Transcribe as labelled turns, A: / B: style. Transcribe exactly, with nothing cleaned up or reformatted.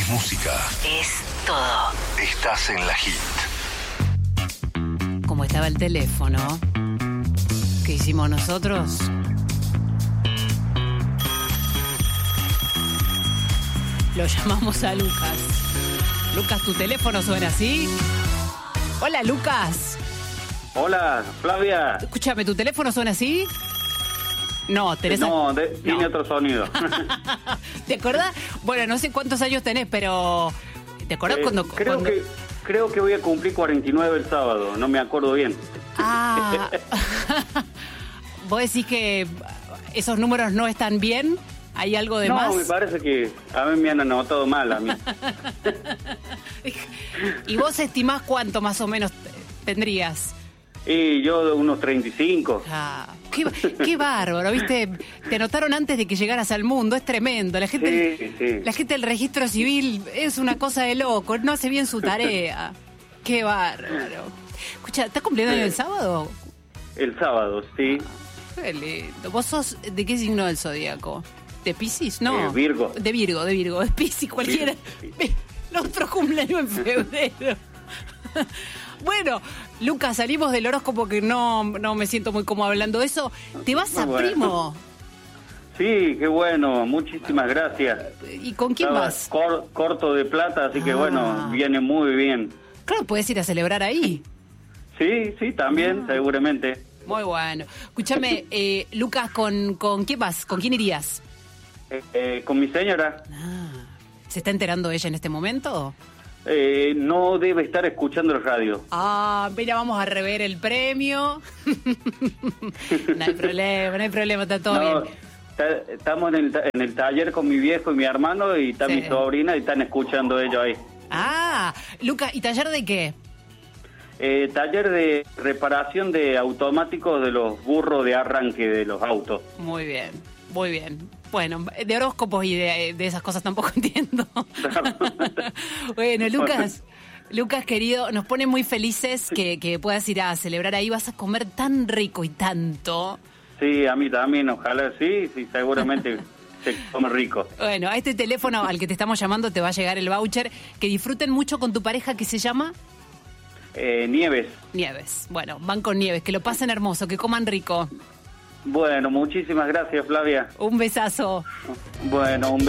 A: Es música.
B: Es todo.
A: Estás en la Hit.
C: Como estaba el teléfono, ¿qué hicimos nosotros? Lo llamamos a Lucas. Lucas, ¿tu teléfono suena así? Hola, Lucas.
D: Hola, Flavia.
C: Escúchame, ¿tu teléfono suena así? No, tenés...
D: No, de,
C: no.
D: tiene otro sonido.
C: ¿Te acordás? Bueno, no sé cuántos años tenés, pero... ¿Te acordás
D: Eh,
C: cuando...?
D: Creo,
C: cuando...
D: que, creo que voy a cumplir cuarenta y nueve el sábado, no me acuerdo bien.
C: Ah, ¿vos decís que esos números no están bien? ¿Hay algo de
D: no,
C: más?
D: me parece que a mí me han anotado mal a mí.
C: ¿Y vos estimás cuánto más o menos tendrías?
D: Y yo unos treinta y cinco.
C: Ah, qué, qué bárbaro, ¿viste? Te anotaron antes de que llegaras al mundo, es tremendo. La gente,
D: Sí, sí.
C: la gente del registro civil es una cosa de loco, no hace bien su tarea. Qué bárbaro. Escucha, ¿estás cumpliendo años el sábado?
D: El sábado, sí.
C: Qué lindo. ¿Vos sos de qué signo del zodíaco? ¿De Piscis? No.
D: Eh, Virgo.
C: De Virgo, de Virgo. Es Piscis cualquiera.
D: Virgo.
C: Los otros cumplen en febrero. Bueno, Lucas, salimos del horóscopo que no, no me siento muy cómodo hablando de eso. ¿Te vas
D: Muy
C: a
D: bueno.
C: Primo?
D: Sí, qué bueno, muchísimas gracias.
C: ¿Y con quién
D: Estaba
C: vas?
D: cor- corto de plata, así que
C: Ah.
D: bueno, viene muy bien.
C: Claro, puedes ir a celebrar ahí.
D: Sí, sí, también,
C: Ah.
D: seguramente.
C: Muy bueno. Escúchame, eh, Lucas, ¿con, ¿con quién vas? ¿Con quién irías?
D: Eh, eh, con mi señora.
C: Ah, ¿se está enterando ella en este momento?
D: Eh, no debe estar escuchando el radio.
C: Ah, mira, vamos a rever el premio. No hay problema, no hay problema, está todo
D: No,
C: bien.
D: ta- estamos en el, ta- en el taller con mi viejo y mi hermano y está
C: Sí.
D: mi sobrina y están escuchando ellos ahí.
C: Ah, Lucas, ¿y taller de qué?
D: Eh, taller de reparación de automáticos de los burros de arranque de los autos.
C: Muy bien, muy bien. Bueno, de horóscopos y de, de esas cosas tampoco entiendo. Bueno, Lucas, Lucas querido, nos pone muy felices que, que puedas ir a celebrar ahí. Vas a comer tan rico y tanto.
D: Sí, a mí también, ojalá sí, sí, seguramente se come rico.
C: Bueno, a este teléfono al que te estamos llamando te va a llegar el voucher. Que disfruten mucho con tu pareja, que se llama
D: Eh, Nieves.
C: Nieves. Bueno, van con Nieves, que lo pasen hermoso, que coman rico.
D: Bueno, muchísimas gracias, Flavia.
C: Un besazo.
D: Bueno, un